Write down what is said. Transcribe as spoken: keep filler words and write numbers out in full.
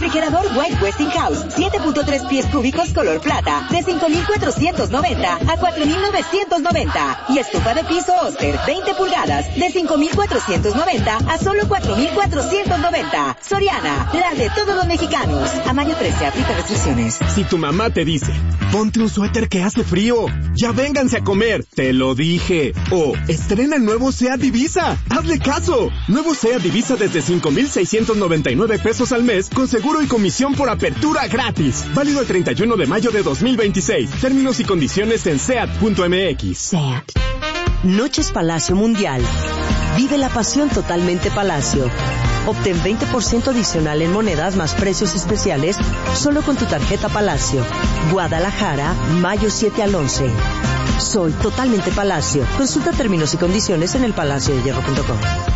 Refrigerador White Westinghouse, siete punto tres pies cúbicos color plata, de cinco mil cuatrocientos noventa a cuatro mil novecientos noventa. Y estufa de piso Oster, veinte pulgadas, de cinco mil cuatrocientos noventa a solo cuatro mil cuatrocientos noventa. Soriana, la de todos los mexicanos. A mayo trece, aplica restricciones. Si tu mamá te dice, ponte un suéter que hace frío, ya vénganse a comer, te lo dije. O, estrena el nuevo SEAT Ibiza, hazle caso. Nuevo SEAT Ibiza desde cinco mil seiscientos noventa y nueve pesos al mes, con seguro y comisión por apertura gratis. Válido el treinta y uno de mayo de dos mil veintiséis. Términos y condiciones en seat punto m x. SEAT. Noches Palacio Mundial. Vive la pasión totalmente Palacio. Obtén veinte por ciento adicional en monedas más precios especiales solo con tu tarjeta Palacio. Guadalajara, mayo siete al once. Soy totalmente Palacio. Consulta términos y condiciones en el palacio de hierro punto com.